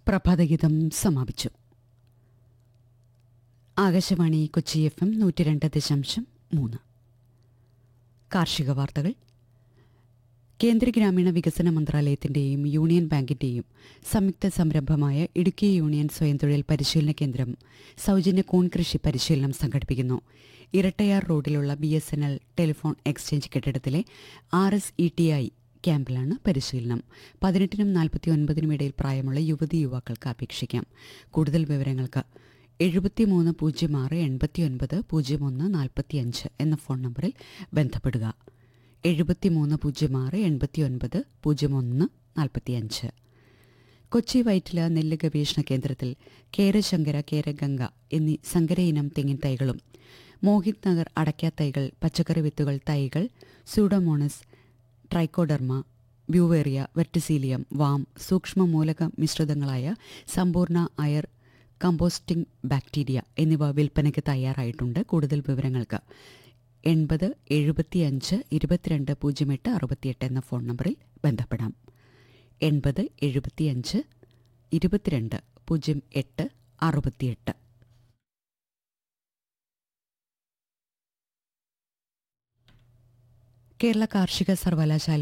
പ്രഭാതഗീതം സമാപിച്ചു. ആകാശവാണി കൊച്ചി FM 102.3. കാർഷിക വാർത്തകൾ. കേന്ദ്ര ഗ്രാമീണ വികസന മന്ത്രാലയത്തിന്റെയും യൂണിയൻ ബാങ്കിന്റെയും സംയുക്ത സംരംഭമായ ഇടുക്കി യൂണിയൻ സ്വയം തൊഴിൽ പരിശീലന കേന്ദ്രം സൗജന്യ കൂൺ കൃഷി പരിശീലനം സംഘടിപ്പിക്കുന്നു. ഇരട്ടയാർ റോഡിലുള്ള BSNL ടെലിഫോൺ എക്സ്ചേഞ്ച് കെട്ടിടത്തിലെ RSETI ക്യാമ്പിലാണ് പരിശീലനം. 18-നും 49-നും ഇടയിൽ പ്രായമുള്ള യുവതി യുവാക്കൾക്ക് അപേക്ഷിക്കാം. കൂടുതൽ വിവരങ്ങൾക്ക് 7306890145 എന്ന ഫോൺ നമ്പറിൽ ബന്ധപ്പെടുക. 7306890145. കൊച്ചി വൈറ്റില നെല്ല് ഗവേഷണ കേന്ദ്രത്തിൽ കേരശങ്കര, കേരഗംഗ എന്നീ സങ്കരയിനം തെങ്ങിൻ തൈകളും മോഹിത് നഗർ അടയ്ക്കാത്തൈകൾ, പച്ചക്കറി വിത്തുകൾ തൈകൾ, സൂഡോമോണസ്, ട്രൈക്കോഡർമ, ബ്യൂവേറിയ, വെർട്ടിസീലിയം, വാം, സൂക്ഷ്മ മൂലക മിശ്രിതങ്ങളായ സമ്പൂർണ്ണ അയർ കമ്പോസ്റ്റിംഗ് ബാക്ടീരിയ എന്നിവ വിൽപ്പനയ്ക്ക് തയ്യാറായിട്ടുണ്ട്. കൂടുതൽ വിവരങ്ങൾക്ക് 8075220868 എന്ന ഫോൺ നമ്പറിൽ ബന്ധപ്പെടാം. 8075220868. കേരള കാർഷിക സർവകലാശാല